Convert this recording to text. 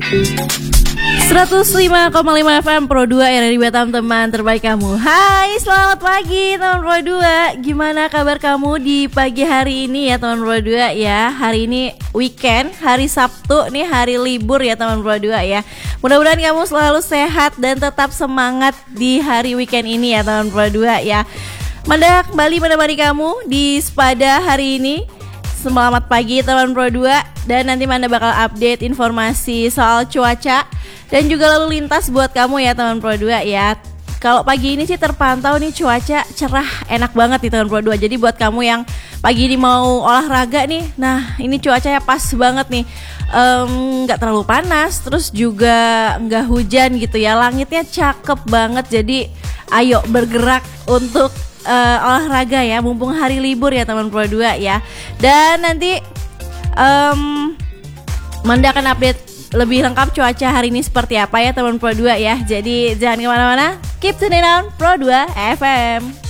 105,5 FM Pro 2 RRI Batam, teman terbaik kamu. Hai, selamat pagi teman Pro 2. Gimana kabar kamu di pagi hari ini ya teman Pro 2 ya. Hari ini weekend, hari Sabtu nih, hari libur ya teman Pro 2 ya. Mudah-mudahan kamu selalu sehat dan tetap semangat di hari weekend ini ya teman Pro 2 ya. Manda kembali menemani kamu di Spada hari ini. Selamat pagi teman Pro 2. Dan nanti Manda bakal update informasi soal cuaca dan juga lalu lintas buat kamu ya teman Pro 2 ya. Kalau pagi ini sih terpantau nih cuaca cerah, enak banget nih teman Pro 2. Jadi buat kamu yang pagi ini mau olahraga nih, nah ini cuacanya pas banget nih. Gak terlalu panas, terus juga gak hujan gitu ya. Langitnya cakep banget, jadi ayo bergerak untuk olahraga ya, mumpung hari libur ya teman Pro 2 ya. Dan nanti Manda akan update lebih lengkap cuaca hari ini seperti apa ya teman Pro 2 ya. Jadi jangan kemana-mana, keep tuning on Pro 2 FM.